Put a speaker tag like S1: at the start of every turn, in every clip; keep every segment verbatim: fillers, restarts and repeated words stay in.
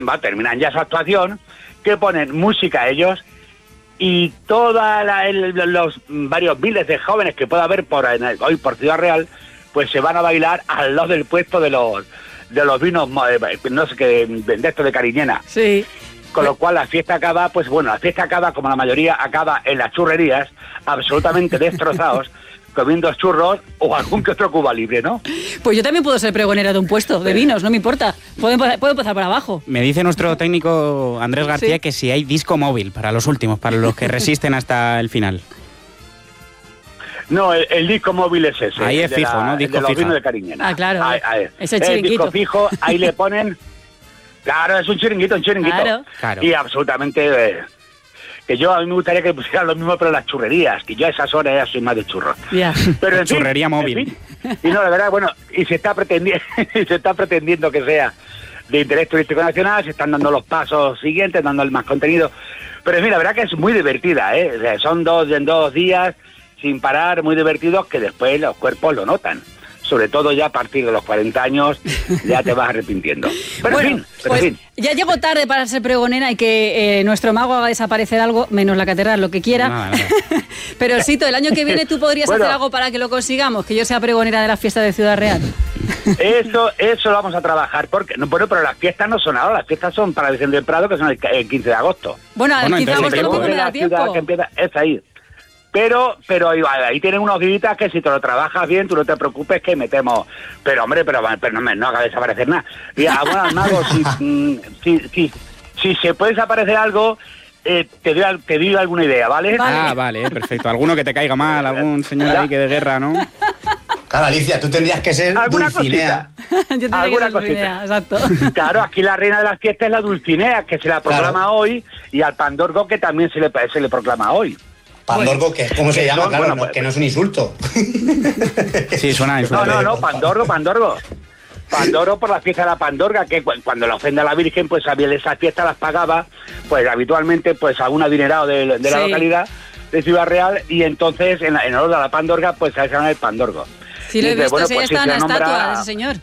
S1: va, terminan ya su actuación, que ponen música a ellos y todos los varios miles de jóvenes que pueda haber por hoy por Ciudad Real, pues se van a bailar al lado del puesto de los de los vinos, no sé qué, de esto de Cariñena.
S2: Sí.
S1: Con lo cual la fiesta acaba, pues bueno, la fiesta acaba, como la mayoría, acaba en las churrerías, absolutamente destrozados, comiendo churros o algún que otro Cuba Libre, ¿no?
S2: Pues yo también puedo ser pregonera de un puesto de vinos, no me importa. Puedo empezar, puedo empezar por abajo.
S3: Me dice nuestro técnico Andrés García, sí, que si hay disco móvil para los últimos, para los que resisten hasta el final.
S1: No, el, el disco móvil es ese.
S3: Ahí es fijo, la, ¿no? Disco
S1: de los
S3: fijo.
S1: vinos de Cariñena.
S2: Ah, claro. Ahí, ahí. Es el
S1: chiringuito. El disco fijo, ahí le ponen... Claro, es un chiringuito, un chiringuito.
S2: Claro.
S3: Claro.
S1: Y absolutamente... Eh, que yo a mí me gustaría que pusieran lo mismo, pero las churrerías, que yo a esas horas ya soy más de churros.
S2: Yeah.
S1: Pero en
S3: Churrería
S1: fin,
S3: móvil.
S1: En fin, y no, la verdad, bueno, y se está pretendiendo, se está pretendiendo que sea de interés turístico nacional, se están dando los pasos siguientes, dando más contenido. Pero en fin, la verdad que es muy divertida, ¿eh? O sea, son dos en dos días sin parar, muy divertidos, que después los cuerpos lo notan. Sobre todo ya a partir de los cuarenta años ya te vas arrepintiendo. Pero
S2: bueno,
S1: en fin, pero
S2: pues
S1: en fin.
S2: Ya llego tarde para ser pregonera y que eh, nuestro mago haga desaparecer algo, menos la catedral, lo que quiera.
S3: Nada, nada.
S2: Pero Sito, el año que viene tú podrías
S1: bueno,
S2: hacer algo para que lo consigamos, que yo sea pregonera de la fiesta de Ciudad Real.
S1: Eso, eso lo vamos a trabajar, porque no, bueno, pero las fiestas no son ahora, las fiestas son para el Vicente del Prado, que son el, el quince de agosto.
S2: Bueno, el
S3: bueno,
S2: quince de agosto
S3: entonces,
S2: no me da
S1: la
S2: tiempo.
S1: ciudad que empieza es ahí. Pero, pero ahí, ahí tienen unos días que si te lo trabajas bien, tú no te preocupes que metemos. Pero hombre, pero, pero no, me, no haga desaparecer nada. Y a bueno, Mago, si, si, si, si se puede desaparecer algo, eh, te, doy, te doy alguna idea, ¿vale?
S2: Vale.
S3: Ah, vale, perfecto. Alguno que te caiga mal, algún señor ahí que de guerra, ¿no?
S4: Claro, Alicia, tú tendrías que ser
S1: ¿Alguna
S4: Dulcinea.
S2: Yo te
S1: ¿Alguna
S2: que
S1: cosita?
S2: idea, exacto.
S1: Claro, aquí la reina de las fiestas es la Dulcinea, que se la proclama
S4: Claro.
S1: hoy, y al Pandorgo, que también se le, se le proclama hoy.
S4: Pandorgo, que ¿cómo se
S1: Que
S4: llama?
S1: son,
S4: Claro,
S1: bueno,
S4: no,
S1: pues-
S4: que no es un insulto.
S3: Sí, suena a
S1: No,
S3: insulto.
S1: no, no, Pandorgo, Pandorgo. Pandoro por la fiesta de la Pandorga, que cu- cuando la ofrenda a la Virgen, pues había esas fiestas las pagaba, pues habitualmente, pues a un adinerado de, de la
S2: Sí.
S1: localidad de Ciudad Real, y entonces en, en honor a la Pandorga, pues se llama el Pandorgo.
S2: Sí, lo he
S1: Y dice,
S2: visto,
S1: bueno,
S2: sí,
S1: pues
S2: está
S1: si
S2: una
S1: se nombra-
S2: estatua de ese señor.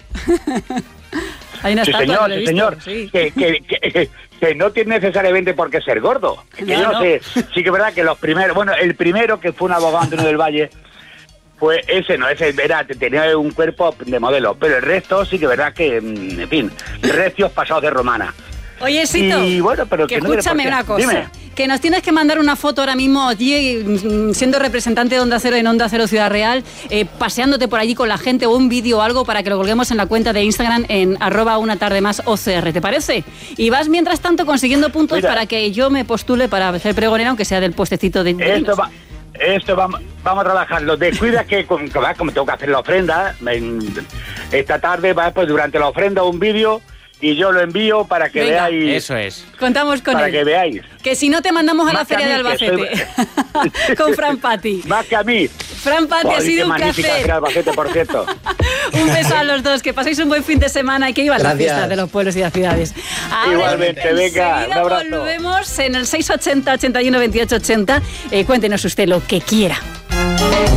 S2: Hay una
S1: Sí,
S2: estatua,
S1: señor,
S2: lo he
S1: sí,
S2: visto,
S1: señor.
S2: sí.
S1: Que, que, que, que no tiene necesariamente por qué ser gordo. Que
S2: No,
S1: yo no,
S2: no.
S1: sé. Sí que es verdad que los primeros, bueno, el primero que fue un abogado Antonio del Valle, pues ese no, ese era, tenía un cuerpo de modelo, pero el resto sí que es verdad que, mm, en fin, recios pasados de romana.
S2: Oye, Sito,
S1: Y bueno, pero
S2: que
S1: que no tiene
S2: escúchame
S1: por qué.
S2: una cosa.
S1: Dime.
S2: Que nos tienes que mandar una foto ahora mismo allí, mm, siendo representante de Onda Cero en Onda Cero Ciudad Real, eh, paseándote por allí con la gente, o un vídeo o algo para que lo colguemos en la cuenta de Instagram en arroba una tarde más O C R, ¿te parece? Y vas mientras tanto consiguiendo puntos
S1: Mira.
S2: para que yo me postule para ser pregonera, aunque sea del puestecito de... de
S1: Esto
S2: vinos.
S1: va, esto vamos, vamos a trabajarlo. Descuida que, como, como tengo que hacer la ofrenda, en- esta tarde va pues durante la ofrenda un vídeo y yo lo envío para que
S2: Venga.
S1: veáis.
S3: Eso es.
S2: Contamos con
S1: Para
S2: él.
S1: que veáis.
S2: Que si no te mandamos a la
S1: Más que
S2: feria
S1: a
S2: de
S1: mí, que
S2: Albacete. Con Fran Pati.
S1: Más que a mí.
S2: Fran Pati, ha
S1: Joder,
S2: sido
S1: qué
S2: un
S1: magnífica
S2: placer.
S1: Feria de Albacete, por cierto.
S2: Un beso a los dos, que paséis un buen fin de semana y que iban las
S4: Gracias.
S2: fiestas de los pueblos y las ciudades. Ahora,
S1: Igualmente, venga,
S2: enseguida
S1: un abrazo.
S2: volvemos en el seis ochenta, ochenta y uno, veintiocho ochenta. Eh, cuéntenos usted lo que quiera.